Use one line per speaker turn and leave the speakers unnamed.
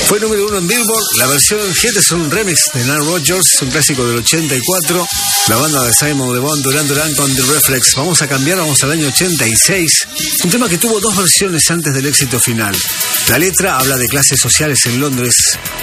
Fue número 1 en Billboard. La versión Hit es un remix de Nile Rodgers, un clásico del 84. La banda de Simon Le Bon, Duran Duran con The Reflex. Vamos a cambiar, vamos al año 86. Un tema que tuvo dos versiones antes del éxito final. La letra habla de clases sociales en Londres.